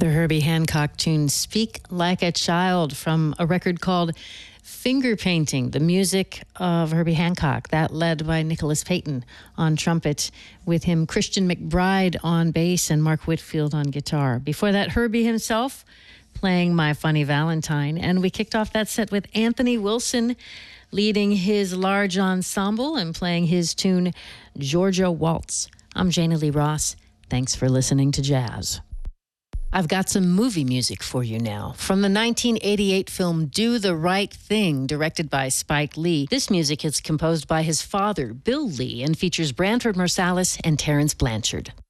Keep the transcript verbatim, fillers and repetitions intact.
The Herbie Hancock tune Speak Like a Child from a record called Finger Painting, the music of Herbie Hancock, that led by Nicholas Payton on trumpet, with him Christian McBride on bass and Mark Whitfield on guitar. Before that, Herbie himself playing My Funny Valentine, and we kicked off that set with Anthony Wilson leading his large ensemble and playing his tune Georgia Waltz. I'm Jana Lee Ross. Thanks for listening to Jazz. I've got some movie music for you now. From the nineteen eighty-eight film Do the Right Thing, directed by Spike Lee. This music is composed by his father, Bill Lee, and features Branford Marsalis and Terrence Blanchard.